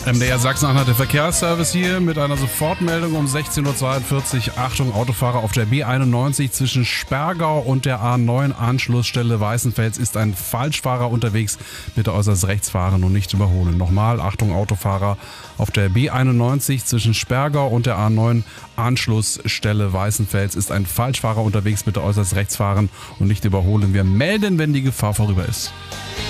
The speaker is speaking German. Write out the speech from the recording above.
MDR Sachsen-Anhalt, der Verkehrsservice hier mit einer Sofortmeldung um 16.42 Uhr. Achtung, Autofahrer auf der B91 zwischen Sperrgau und der A9 Anschlussstelle Weißenfels ist ein Falschfahrer unterwegs. Bitte äußerst rechts fahren und nicht überholen. Nochmal, Achtung, Autofahrer auf der B91 zwischen Sperrgau und der A9 Anschlussstelle Weißenfels ist ein Falschfahrer unterwegs. Bitte äußerst rechts fahren und nicht überholen. Wir melden, wenn die Gefahr vorüber ist.